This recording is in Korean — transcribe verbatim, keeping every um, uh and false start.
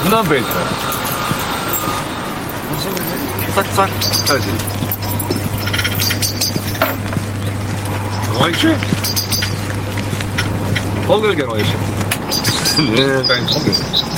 흔한 베이스. 싹싹 하지. 와이시? 거길 개와이시. 네, 땡, 거길.